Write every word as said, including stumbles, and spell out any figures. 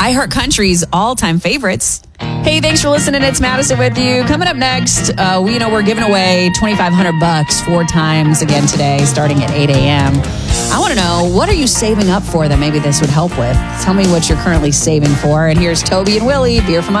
iHeartCountry's all-time favorites. Hey, thanks for listening. It's Madison with you. Coming up next, uh, we you know we're giving away twenty-five hundred bucks four times again today, starting at eight a.m. I want to know, what are you saving up for that maybe this would help with? Tell me what you're currently saving for. And here's Toby and Willie, Beer from